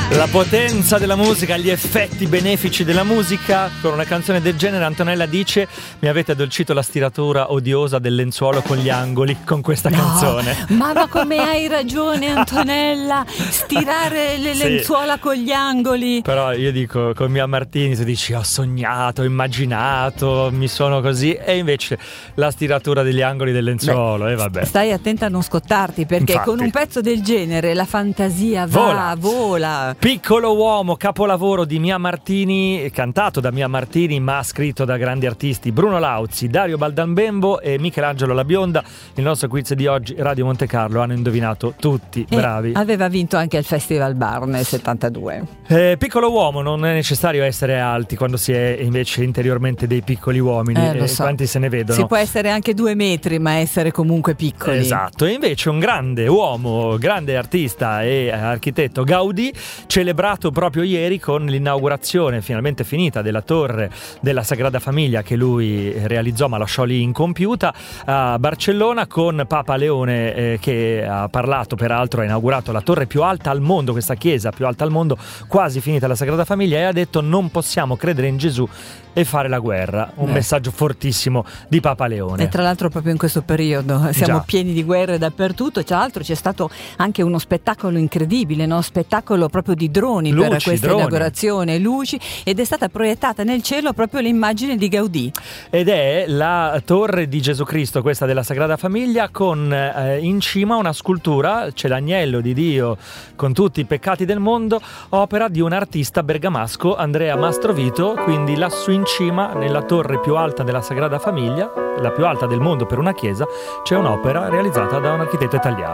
La potenza della musica, gli effetti benefici della musica. Con una canzone del genere Antonella dice: mi avete addolcito la stiratura odiosa del lenzuolo con gli angoli con questa canzone. Ma come hai ragione Antonella, stirare le lenzuola con gli angoli. Però io dico, con Mia Martini tu dici ho sognato, ho immaginato, mi sono così, e invece la stiratura degli angoli del lenzuolo. E vabbè, stai attenta a non scottarti, perché infatti, con un pezzo del genere la fantasia vola. Piccolo uomo, capolavoro di Mia Martini, cantato da Mia Martini ma scritto da grandi artisti Bruno Lauzi, Dario Baldambembo e Michelangelo La Bionda. Il nostro quiz di oggi, Radio Monte Carlo, hanno indovinato tutti, bravi. Aveva vinto anche il Festival Bar nel 72. Piccolo uomo, non è necessario essere alti quando si è invece interiormente dei piccoli uomini. Lo so. Quanti se ne vedono? Si può essere anche 2 metri ma essere comunque piccoli. Esatto. E invece un grande uomo, grande artista e architetto, Gaudì, celebrato proprio ieri con l'inaugurazione finalmente finita della torre della Sagrada Famiglia che lui realizzò ma lasciò lì incompiuta a Barcellona, con Papa Leone che ha parlato, peraltro ha inaugurato la torre più alta al mondo, questa chiesa più alta al mondo, quasi finita la Sagrada Famiglia, e ha detto: non possiamo credere in Gesù e fare la guerra. Un messaggio fortissimo di Papa Leone. E tra l'altro proprio in questo periodo siamo pieni di guerre dappertutto. Tra l'altro c'è stato anche uno spettacolo incredibile, spettacolo proprio di droni, per questa inaugurazione, luci, ed è stata proiettata nel cielo proprio l'immagine di Gaudì. Ed è la torre di Gesù Cristo, questa della Sagrada Famiglia, con in cima una scultura, c'è l'agnello di Dio con tutti i peccati del mondo, opera di un artista bergamasco, Andrea Mastrovito. Quindi lassù in cima, nella torre più alta della Sagrada Famiglia, la più alta del mondo per una chiesa, c'è un'opera realizzata da un architetto italiano.